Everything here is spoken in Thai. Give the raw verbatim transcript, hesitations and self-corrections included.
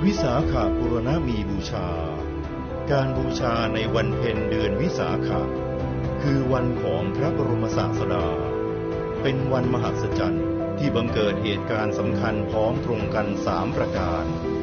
วิสาขบูรณมีบูชาการบูชาในวันเพ็ญเดือนวิสาขะคือวันของพระบรมศาสดาเป็นวันมหัศจรรย์ที่บังเกิดเหตุการณ์สำคัญพ้องตรงกันสามประการ